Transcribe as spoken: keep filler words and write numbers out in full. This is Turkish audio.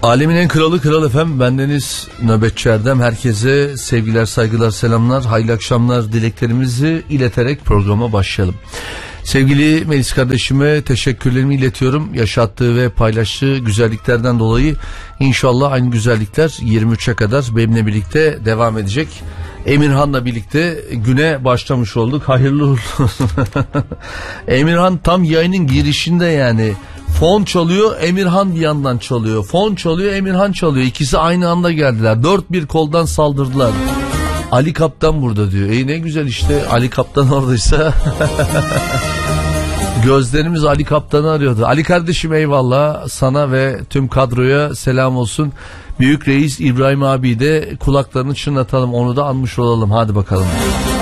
Alemin en kralı Kral F M, bendeniz Nöbetçi Erdem. Herkese sevgiler, saygılar, selamlar, hayırlı akşamlar dileklerimizi ileterek programa başlayalım. Sevgili Melis kardeşime teşekkürlerimi iletiyorum. Yaşattığı ve paylaştığı güzelliklerden dolayı inşallah aynı güzellikler yirmi üçe kadar benimle birlikte devam edecek. Emirhan'la birlikte güne başlamış olduk. Hayırlı olsun. Emirhan tam yayının girişinde yani. Fon çalıyor, Emirhan bir yandan çalıyor. Fon çalıyor, Emirhan çalıyor. İkisi aynı anda geldiler. Dört bir koldan saldırdılar. Ali Kaptan burada diyor. E ne güzel işte, Ali Kaptan oradaysa. Gözlerimiz Ali Kaptan'ı arıyordu. Ali kardeşim eyvallah, sana ve tüm kadroya selam olsun. Büyük Reis İbrahim abi de kulaklarını çınlatalım, onu da anmış olalım. Hadi bakalım.